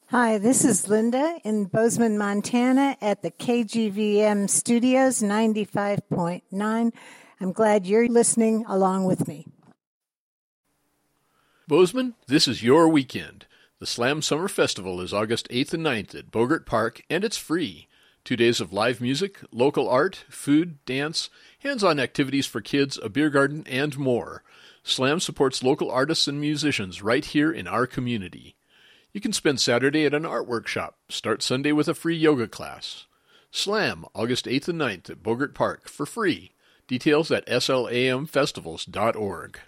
Hi, this is Linda in Bozeman, Montana at the KGVM Studios 95.9. I'm glad you're listening along with me. Bozeman, this is your weekend. The Slam Summer Festival is August 8th and 9th at Bogart Park, and it's free. 2 days of live music, local art, food, dance, hands-on activities for kids, a beer garden, and more. Slam supports local artists and musicians right here in our community. You can spend Saturday at an art workshop, start Sunday with a free yoga class. Slam, August 8th and 9th at Bogart Park for free. Details at slamfestivals.org.